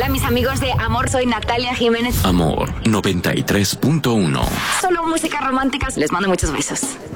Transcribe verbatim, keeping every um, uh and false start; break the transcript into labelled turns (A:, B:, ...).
A: Hola, mis amigos de Amor, soy Natalia Jiménez.
B: Amor noventa y tres punto uno.
A: Solo música romántica. Les mando muchos besos.